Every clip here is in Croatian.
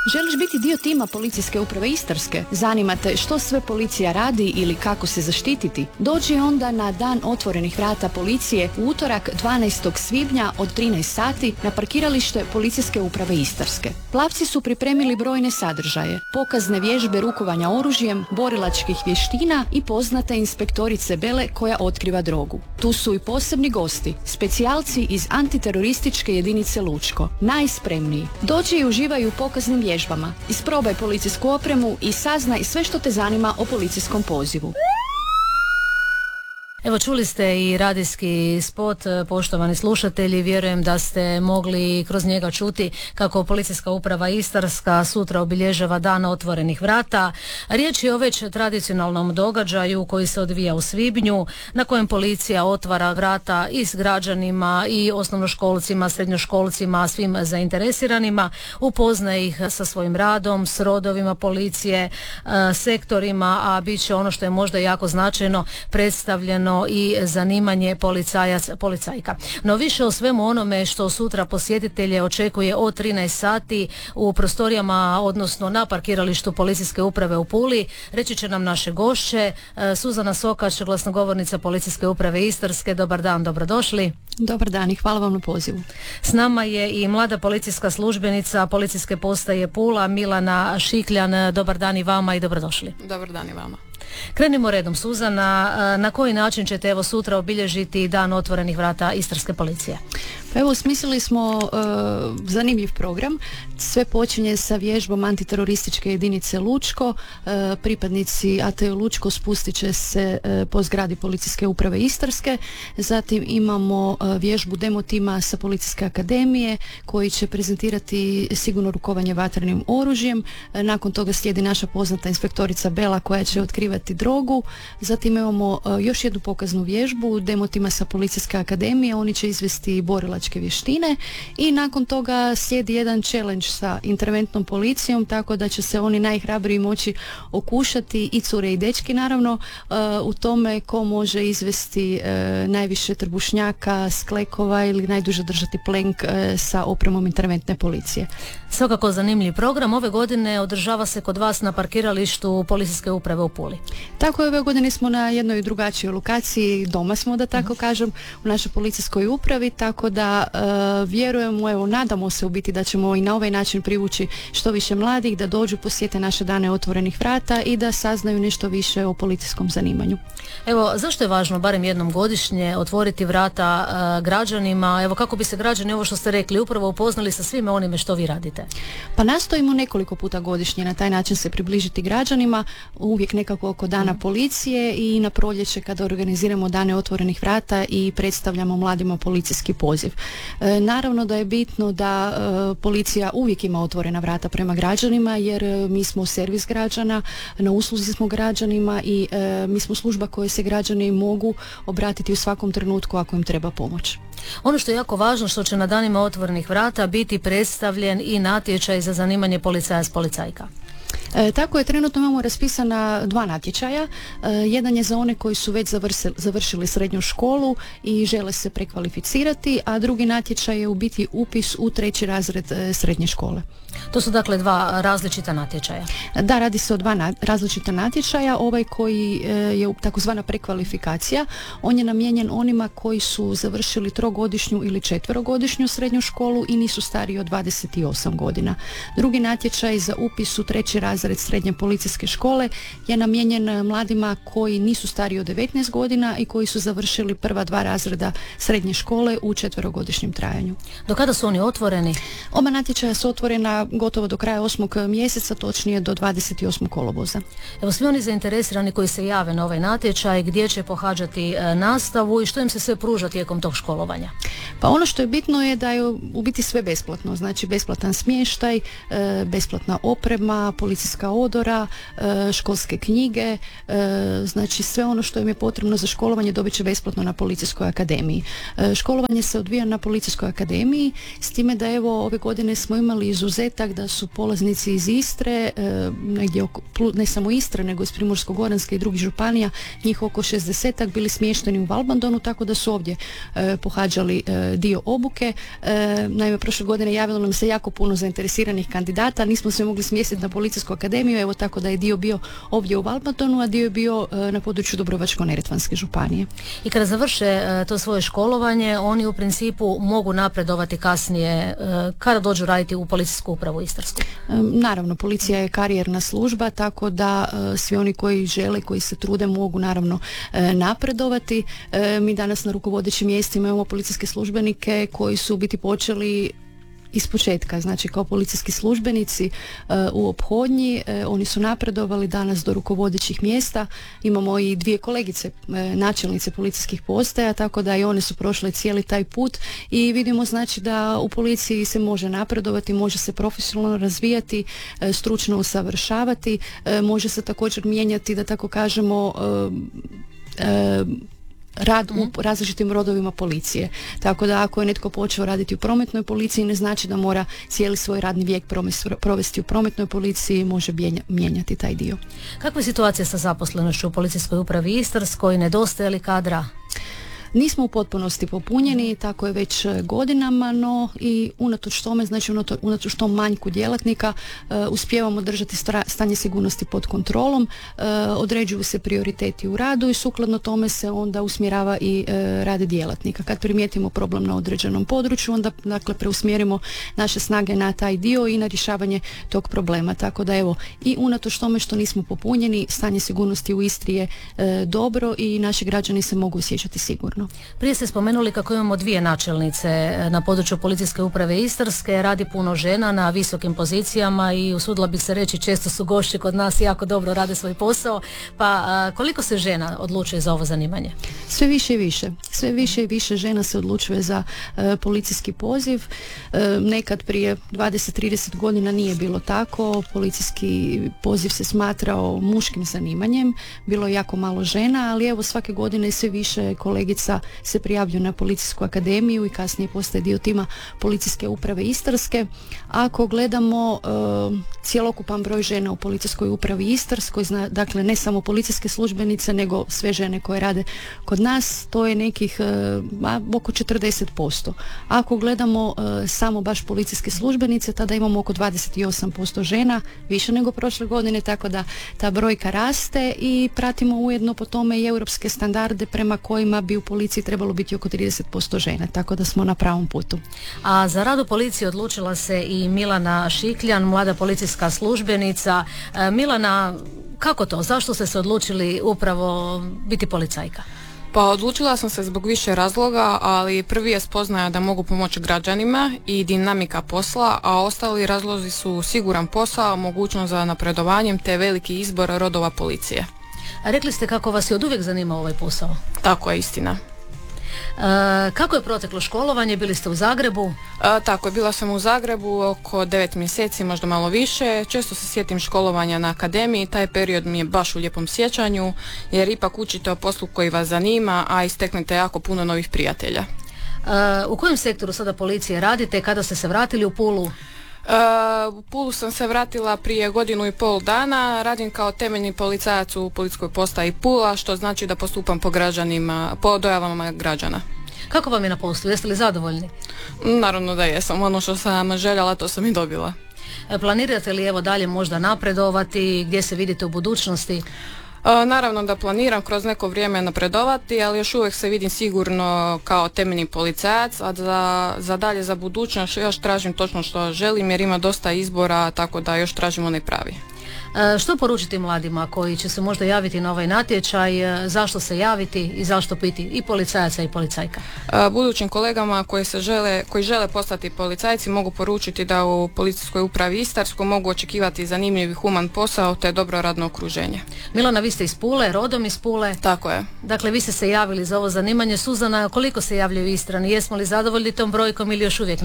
Želiš biti dio tima Policijske uprave Istarske? Zanima te što sve policija radi ili kako se zaštititi? Dođi onda na Dan otvorenih vrata policije u utorak 12. svibnja od 13 sati na parkiralište Policijske uprave Istarske. Plavci su pripremili brojne sadržaje, pokazne vježbe rukovanja oružjem, borilačkih vještina i poznate inspektorice Bele koja otkriva drogu. Tu su i posebni gosti, specijalci iz antiterorističke jedinice Lučko, najspremniji. Dođi i uživaj u pokaznim vježbama, isprobaj policijsku opremu i saznaj sve što te zanima o policijskom pozivu. Evo, čuli ste i radijski spot, poštovani slušatelji, vjerujem da ste mogli kroz njega čuti kako Policijska uprava Istarska sutra obilježava Dan otvorenih vrata. Riječ je o već tradicionalnom događaju koji se odvija u svibnju, na kojem policija otvara vrata i s građanima i osnovnoškolcima, srednjoškolcima, svim zainteresiranima, upoznaje ih sa svojim radom, s rodovima policije, sektorima, a bit će ono što je možda jako značajno predstavljeno i zanimanje policajka. No više o svemu onome što sutra posjetitelje očekuje od 13 sati u prostorijama, odnosno na parkiralištu Policijske uprave u Puli, reći će nam naše gošće. Suzana Sokač, glasnogovornica Policijske uprave Istarske. Dobar dan, dobrodošli. Dobar dan i hvala vam na pozivu. S nama je i mlada policijska službenica Policijske postaje Pula, Milana Šikljan. Dobar dan i vama i dobrodošli. Dobar dan i vama. Krenimo redom, Suzana, na koji način ćete evo sutra obilježiti Dan otvorenih vrata Istarske policije? Pa evo, smislili smo zanimljiv program. Sve počinje sa vježbom antiterorističke jedinice Lučko. Pripadnici ATU Lučko spustit će se po zgradi Policijske uprave Istarske. Zatim imamo vježbu demo tima sa Policijske akademije koji će prezentirati sigurno rukovanje vatrenim oružjem. Nakon toga slijedi naša poznata inspektorica Bela koja će otkrivati drogu. Zatim imamo još jednu pokaznu vježbu demo tima sa Policijske akademije. Oni će izvesti borilačke vještine i nakon toga slijedi jedan challenge sa interventnom policijom, tako da će se oni najhrabriji moći okušati, i cure i dečki naravno, u tome ko može izvesti najviše trbušnjaka, sklekova ili najduže držati plenk sa opremom interventne policije. Svakako zanimljiv program. Ove godine održava se kod vas na parkiralištu Policijske uprave u Puli. Tako je, ove godine smo na jednoj drugačijoj lokaciji, doma smo da tako kažem, u našoj policijskoj upravi, tako da vjerujemo, evo, nadamo se u biti da ćemo i na ovaj način privući što više mladih da dođu, posjete naše dane otvorenih vrata i da saznaju nešto više o policijskom zanimanju. Evo, zašto je važno barem jednom godišnje otvoriti vrata građanima, evo kako bi se građani, ovo što ste rekli, upravo upoznali sa svime onime što vi radite? Pa nastojimo nekoliko puta godišnje na taj način se približiti građanima, uvijek nekako oko dana policije i na proljeće kada organiziramo dane otvorenih vrata i predstavljamo mladima policijski poziv. Naravno da je bitno da policija uvijek ima otvorena vrata prema građanima, jer mi smo servis građana, na usluzi smo građanima i mi smo služba koje se građani mogu obratiti u svakom trenutku ako im treba pomoć. Ono što je jako važno, što će na danima otvorenih vrata biti predstavljen i natječaj za zanimanje policajac-policajka. Tako je, trenutno imamo raspisana 2 natječaja. Jedan je za one koji su već završili srednju školu i žele se prekvalificirati, a drugi natječaj je u biti upis u 3. razred srednje škole. To su dakle 2 različita natječaja. Da, radi se o 2 različita natječaja. Ovaj koji je takozvana prekvalifikacija, on je namijenjen onima koji su završili 3-godišnju ili 4-godišnju srednju školu i nisu stariji od 28 godina. Drugi natječaj za upis u 3. razred srednje policijske škole je namijenjen mladima koji nisu stariji od 19 godina i koji su završili prva 2 razreda srednje škole u 4-godišnjem trajanju. Do kada su oni otvoreni? Oba natječaja su otvorena gotovo do kraja 8. mjeseca, točnije do 28. kolovoza. Evo, svi oni zainteresirani koji se jave na ovaj natječaj, gdje će pohađati nastavu i što im se sve pruža tijekom tog školovanja? Pa ono što je bitno je da je u biti sve besplatno, znači besplatan smještaj, besplatna oprema, policijski policijska odora, školske knjige, znači sve ono što im je potrebno za školovanje dobit će besplatno na Policijskoj akademiji. Školovanje se odvija na Policijskoj akademiji, s time da evo ove godine smo imali izuzetak da su polaznici iz Istre, negdje ne samo Istre, nego iz Primorsko-goranske i drugih županija, njih oko 60-ak bili smješteni u Valbandonu, tako da su ovdje pohađali dio obuke. Naime, prošle godine javilo nam se jako puno zainteresiranih kandidata, nismo se mogli smjestiti na Policijsku akademiju, evo tako da je dio bio ovdje u Valbandonu, a dio je bio na području Dubrovačko-neretvanske županije. I kada završe to svoje školovanje, oni u principu mogu napredovati kasnije kada dođu raditi u Policijsku upravu Istarsku? Naravno, policija je karijerna služba, tako da svi oni koji žele, koji se trude mogu naravno napredovati. Mi danas na rukovodećim mjestima imamo policijske službenike koji su u biti počeli iz početka, znači kao policijski službenici u ophodnji, oni su napredovali danas do rukovodećih mjesta. Imamo i 2 kolegice, načelnice policijskih postaja, tako da i one su prošle cijeli taj put i vidimo znači da u policiji se može napredovati, može se profesionalno razvijati, stručno usavršavati, može se također mijenjati, da tako kažemo, rad u različitim rodovima policije. Tako da ako je netko počeo raditi u prometnoj policiji, ne znači da mora cijeli svoj radni vijek provesti u prometnoj policiji, može mijenjati taj dio. Kakva je situacija sa zaposlenošću u Policijskoj upravi Istarskoj? Nedostaje li kadra? Nismo u potpunosti popunjeni, tako je već godinama, no i unatoč tome, znači unatoč tom manjku djelatnika, uspijevamo držati stanje sigurnosti pod kontrolom, određuju se prioriteti u radu i sukladno tome se onda usmjerava i rad djelatnika. Kad primijetimo problem na određenom području, onda dakle preusmjerimo naše snage na taj dio i na rješavanje tog problema. Tako da evo, i unatoč tome što nismo popunjeni, stanje sigurnosti u Istri je dobro i naši građani se mogu osjećati sigurno. Prije ste spomenuli kako imamo 2 načelnice na području Policijske uprave Istarske, radi puno žena na visokim pozicijama i usudila bih se reći često su gošće kod nas i jako dobro rade svoj posao, pa koliko se žena odlučuje za ovo zanimanje? Sve više i više. Sve više i više žena se odlučuje za policijski poziv. Nekad prije 20-30 godina nije bilo tako. Policijski poziv se smatrao muškim zanimanjem. Bilo je jako malo žena, ali evo svake godine sve više kolegica se prijavljuju na Policijsku akademiju i kasnije postaje dio tima Policijske uprave Istarske. Ako gledamo cjelokupan broj žena u Policijskoj upravi Istarskoj, dakle ne samo policijske službenice, nego sve žene koje rade kod nas, to je nekih oko 40%. Ako gledamo samo baš policijske službenice, tada imamo oko 28% žena, više nego prošle godine, tako da ta brojka raste i pratimo ujedno po tome i europske standarde prema kojima bi u policiji trebalo biti oko 30% žena, tako da smo na pravom putu. A za rad u policiji odlučila se i Milana Šikljan, mlada policijska službenica. Milana, kako to? Zašto ste se odlučili upravo biti policajka? Pa odlučila sam se zbog više razloga, ali prvi je spoznaja da mogu pomoći građanima i dinamika posla, a ostali razlozi su siguran posao, mogućnost za napredovanjem te veliki izbor rodova policije. A rekli ste kako vas je oduvijek zanimao ovaj posao? Tako je, istina. Kako je proteklo školovanje? Bili ste u Zagrebu? Tako je, bila sam u Zagrebu oko 9 mjeseci, možda malo više. Često se sjetim školovanja na akademiji, taj period mi je baš u lijepom sjećanju, jer ipak učite o poslu koji vas zanima, a isteknete jako puno novih prijatelja. U kojem sektoru sada policije radite? Kada ste se vratili u Pulu? U Pulu sam se vratila prije 1,5 dana, radim kao temeljni policajac u Policijskoj postaji Pula, što znači da postupam po građanima, po dojavama građana. Kako vam je na poslu? Jeste li zadovoljni? Naravno da jesam, ono što sam željela to sam i dobila. Planirate li evo dalje možda napredovati, gdje se vidite u budućnosti? Naravno da planiram kroz neko vrijeme napredovati, ali još uvijek se vidim sigurno kao temeljni policajac, a za dalje, za budućnost još tražim točno što želim jer ima dosta izbora, tako da još tražim onaj pravi. Što poručiti mladima koji će se možda javiti na ovaj natječaj, zašto se javiti i zašto biti i policajaca i policajka? Budućim kolegama koji žele postati policajci mogu poručiti da u Policijskoj upravi Istarskoj mogu očekivati zanimljiv i human posao te dobro radno okruženje. Milana, vi ste iz Pule, rodom iz Pule. Tako je. Dakle, vi ste se javili za ovo zanimanje. Suzana, koliko se javljaju Istrani? Jesmo li zadovoljni tom brojkom ili još uvijek ne?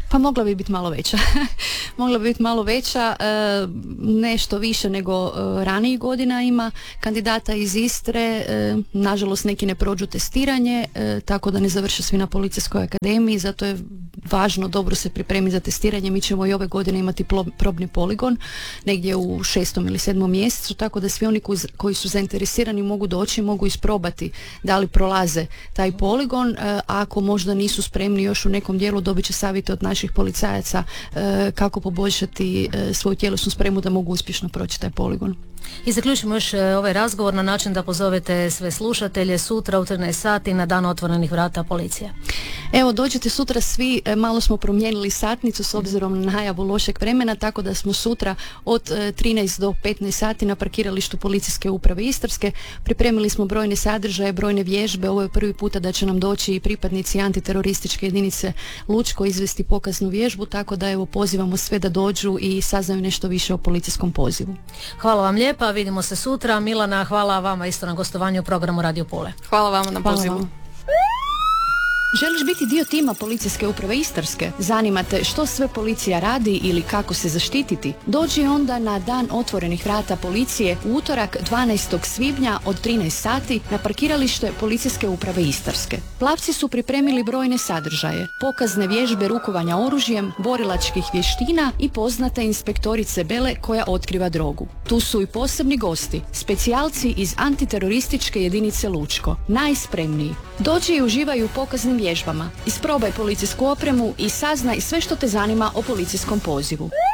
Pa mogla bi biti malo veća. Mogla bi biti malo veća, nešto više nego ranijih godina ima kandidata iz Istre, nažalost neki ne prođu testiranje, tako da ne završe svi na Policijskoj akademiji, zato je važno dobro se pripremiti za testiranje. Mi ćemo i ove godine imati probni poligon negdje u 6. ili 7. mjesecu, tako da svi oni koji su zainteresirani mogu doći, mogu isprobati da li prolaze taj poligon. Ako možda nisu spremni još u nekom dijelu, dobit će savjete od naših policajaca kako poboljšati svoju tjelesnu spremu da mogu uspješno proći taj poligon. I zaključimo još ovaj razgovor na način da pozovete sve slušatelje sutra u 13 sati na dan otvorenih vrata policije. Evo, dođete sutra svi, malo smo promijenili satnicu s obzirom na najavu lošeg vremena, tako da smo sutra od 13 do 15 sati na parkiralištu Policijske uprave Istarske. Pripremili smo brojne sadržaje, brojne vježbe. Ovo je prvi puta da će nam doći i pripadnici antiterorističke jedinice Lučko izvesti pokaznu vježbu, tako da evo pozivamo sve da dođu i saznaju nešto više o policijskom pozivu. Hvala vam lijepa, vidimo se sutra. Milana, hvala vama isto na gostovanju u programu Radio Pole. Hvala vam na pozivu. Želiš biti dio tima Policijske uprave Istarske? Zanima te što sve policija radi ili kako se zaštititi? Dođi onda na dan otvorenih vrata policije u utorak 12. svibnja od 13 sati na parkiralište Policijske uprave Istarske. Plavci su pripremili brojne sadržaje, pokazne vježbe rukovanja oružjem, borilačkih vještina i poznate inspektorice Bele koja otkriva drogu. Tu su i posebni gosti, specijalci iz antiterorističke jedinice Lučko, najspremniji. Dođi i uživaj u pokaznim vježbama, isprobaj policijsku opremu i saznaj sve što te zanima o policijskom pozivu.